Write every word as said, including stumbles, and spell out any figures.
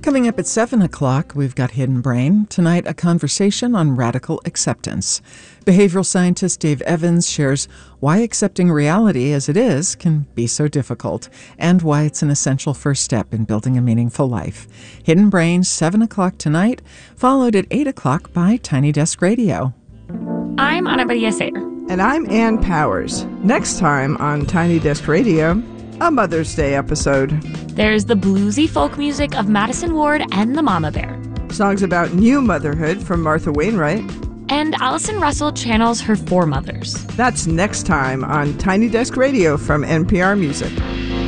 Coming up at seven o'clock, we've got Hidden Brain. Tonight, a conversation on radical acceptance. Behavioral scientist Dave Evans shares why accepting reality as it is can be so difficult and why it's an essential first step in building a meaningful life. Hidden Brain, seven o'clock tonight, followed at eight o'clock by Tiny Desk Radio. I'm Ana Maria Sayer. And I'm Ann Powers. Next time on Tiny Desk Radio, a Mother's Day episode. There's the bluesy folk music of Madison Ward and the Mama Bear. Songs about new motherhood from Martha Wainwright. And Allison Russell channels her foremothers. That's next time on Tiny Desk Radio from N P R Music.